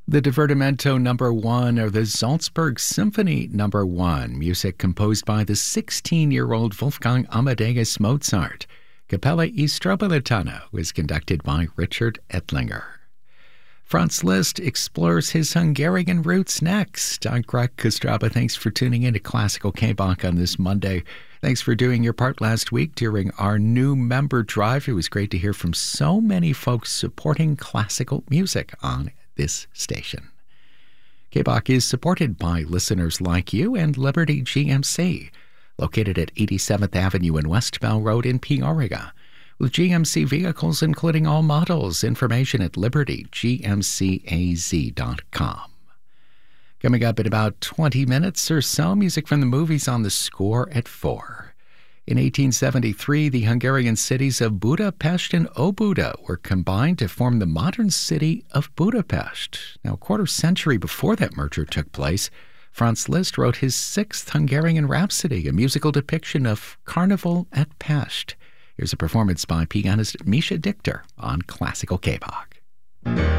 The Divertimento Number 1 or the Salzburg Symphony Number 1, music composed by the 16-year-old Wolfgang Amadeus Mozart. Capella e Strobilitano is conducted by Richard Ettlinger. Franz Liszt explores his Hungarian roots next. I'm Greg Kostraba. Thanks for tuning in to Classical K-Bach on this Monday. Thanks for doing your part last week during our new member drive. It was great to hear from so many folks supporting classical music on this station. K-Bach is supported by listeners like you and Liberty GMC, located at 87th Avenue and West Bell Road in Peoria. With GMC vehicles including all models, information at libertygmcaz.com. Coming up in about 20 minutes or so, music from the movies on the score at 4. In 1873, the Hungarian cities of Budapest and Óbuda were combined to form the modern city of Budapest. Now, a quarter century before that merger took place, Franz Liszt wrote his 6th Hungarian Rhapsody, a musical depiction of Carnival at Pest. Here's a performance by pianist Misha Dichter on Classical K-Bach.